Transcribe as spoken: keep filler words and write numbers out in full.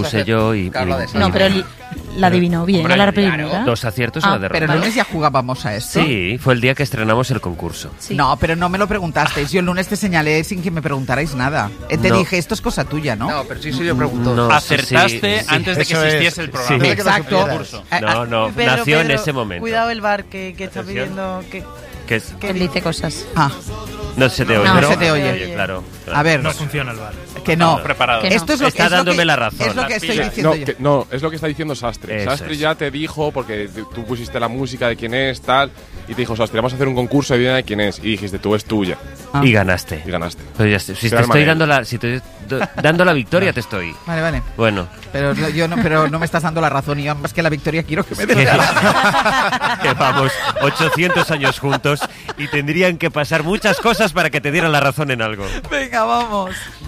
puse yo y... Carla y- de San No, pero el- la adivinó bien, Hombre, ¿no? La claro. primera. Dos aciertos y Ah, una derrota. Pero el lunes ya jugábamos a esto. Sí, fue el día que estrenamos el concurso. Sí. No, pero no me lo preguntasteis. Yo el lunes te señalé sin que me preguntarais nada. Eh, Te No. dije, esto es cosa tuya, ¿no? No, pero sí, sí, yo pregunto. No, Acertaste sí, sí. antes de que Eso es. existiese el programa. Sí. Exacto. Concurso. Eh, No, no, Pedro, nació en Pedro, ese momento. Cuidado el bar que, que está Atención. pidiendo que, Que es- que Él dice cosas. Ah, no se te oye. No, pero- se te oye. Claro, claro. a ver, No funciona el bar. que no. Preparado. Que no. Esto es lo, Está es lo dándome que, la razón. Es lo que Las estoy pilas. diciendo No, yo. que- no, es lo que está diciendo Sastre. Eso Sastre es. ya te dijo, porque te- tú pusiste la música de quién es, tal, y te dijo, Sastre, vamos a hacer un concurso de de quién es. Y dijiste, tú es tuya. Ah. Y ganaste. Y ganaste. Pero ya, si te Gran estoy manera. dando la, si te estoy dando la victoria, te estoy. Vale, vale. Bueno, Pero no- yo no, pero no me estás dando la razón. Y yo, más que la victoria, quiero que me des que, la razón. que vamos ochocientos años juntos y tendrían que pasar muchas cosas para que te dieran la razón en algo. Venga, vamos.